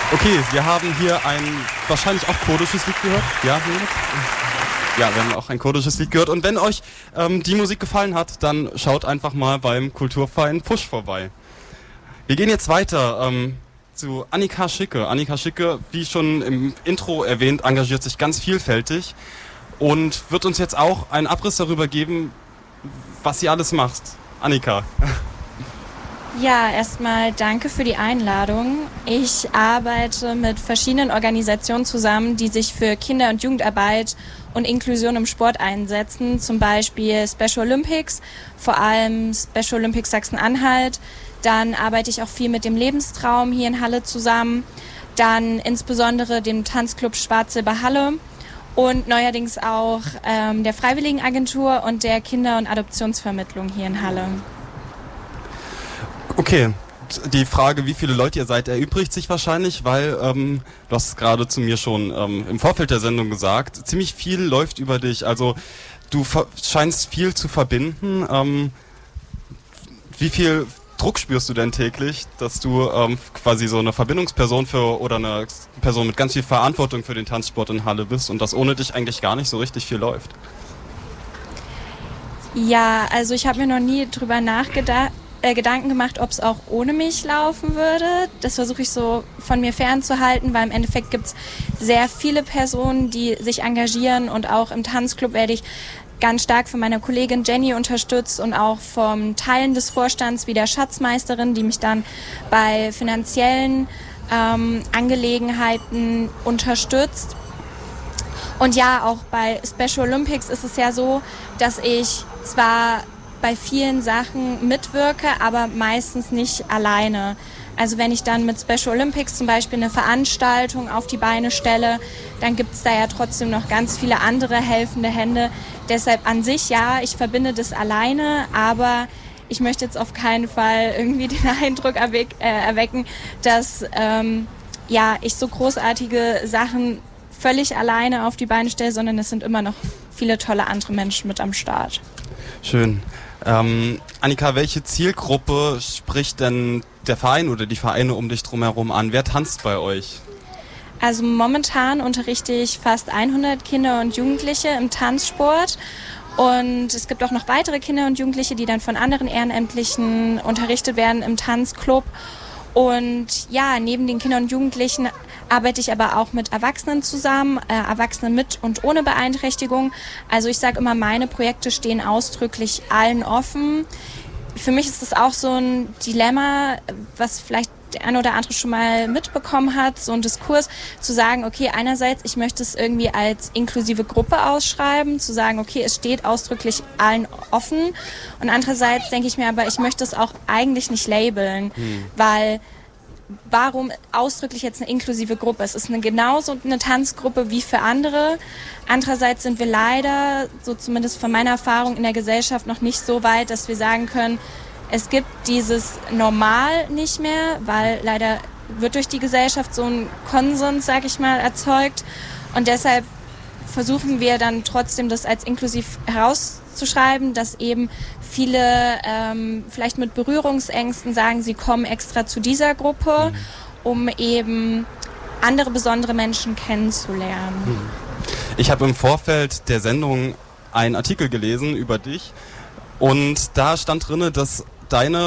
Okay, wir haben hier ein wahrscheinlich auch kurdisches Lied gehört. Ja, ja, wir haben auch ein kurdisches Lied gehört. Und wenn euch die Musik gefallen hat, dann schaut einfach mal beim Kulturverein Push vorbei. Wir gehen jetzt weiter zu Annika Schicke. Annika Schicke, wie schon im Intro erwähnt, engagiert sich ganz vielfältig und wird uns jetzt auch einen Abriss darüber geben, was sie alles macht. Annika. Ja, erstmal danke für die Einladung. Ich arbeite mit verschiedenen Organisationen zusammen, die sich für Kinder- und Jugendarbeit und Inklusion im Sport einsetzen. Zum Beispiel Special Olympics, vor allem Special Olympics Sachsen-Anhalt. Dann arbeite ich auch viel mit dem Lebenstraum hier in Halle zusammen. Dann insbesondere dem Tanzclub Schwarz-Silber Halle und neuerdings auch der Freiwilligenagentur und der Kinder- und Adoptionsvermittlung hier in Halle. Okay, die Frage, wie viele Leute ihr seid, erübrigt sich wahrscheinlich, weil, du hast es gerade zu mir schon im Vorfeld der Sendung gesagt, ziemlich viel läuft über dich, also du scheinst viel zu verbinden. Wie viel Druck spürst du denn täglich, dass du quasi so eine Verbindungsperson oder eine Person mit ganz viel Verantwortung für den Tanzsport in Halle bist und dass ohne dich eigentlich gar nicht so richtig viel läuft? Ja, also ich habe mir noch nie drüber Gedanken gemacht, ob es auch ohne mich laufen würde. Das versuche ich so von mir fernzuhalten, weil im Endeffekt gibt es sehr viele Personen, die sich engagieren und auch im Tanzclub werde ich ganz stark von meiner Kollegin Jenny unterstützt und auch vom Teilen des Vorstands wie der Schatzmeisterin, die mich dann bei finanziellen Angelegenheiten unterstützt. Und ja, auch bei Special Olympics ist es ja so, dass ich zwar bei vielen Sachen mitwirke, aber meistens nicht alleine. Also wenn ich dann mit Special Olympics zum Beispiel eine Veranstaltung auf die Beine stelle, dann gibt es da ja trotzdem noch ganz viele andere helfende Hände. Deshalb an sich, ja, ich verbinde das alleine, aber ich möchte jetzt auf keinen Fall irgendwie den Eindruck erwecken, dass ich so großartige Sachen völlig alleine auf die Beine stelle, sondern es sind immer noch viele tolle andere Menschen mit am Start. Schön. Annika, welche Zielgruppe spricht denn der Verein oder die Vereine um dich drumherum an? Wer tanzt bei euch? Also momentan unterrichte ich fast 100 Kinder und Jugendliche im Tanzsport. Und es gibt auch noch weitere Kinder und Jugendliche, die dann von anderen Ehrenamtlichen unterrichtet werden im Tanzclub. Und ja, neben den Kindern und Jugendlichen arbeite ich aber auch mit Erwachsenen zusammen, Erwachsenen mit und ohne Beeinträchtigung. Also ich sage immer, meine Projekte stehen ausdrücklich allen offen. Für mich ist das auch so ein Dilemma, was vielleicht der eine oder andere schon mal mitbekommen hat, so ein Diskurs, zu sagen, okay, einerseits, ich möchte es irgendwie als inklusive Gruppe ausschreiben, zu sagen, okay, es steht ausdrücklich allen offen. Und andererseits denke ich mir aber, ich möchte es auch eigentlich nicht labeln, weil warum ausdrücklich jetzt eine inklusive Gruppe? Es ist genauso eine Tanzgruppe wie für andere. Andererseits sind wir leider, so zumindest von meiner Erfahrung in der Gesellschaft, noch nicht so weit, dass wir sagen können, es gibt dieses Normal nicht mehr, weil leider wird durch die Gesellschaft so ein Konsens, sag ich mal, erzeugt. Und deshalb versuchen wir dann trotzdem, das als inklusiv herauszuschreiben, dass eben viele vielleicht mit Berührungsängsten sagen, sie kommen extra zu dieser Gruppe, um eben andere besondere Menschen kennenzulernen. Ich habe im Vorfeld der Sendung einen Artikel gelesen über dich und da stand drin, dass deine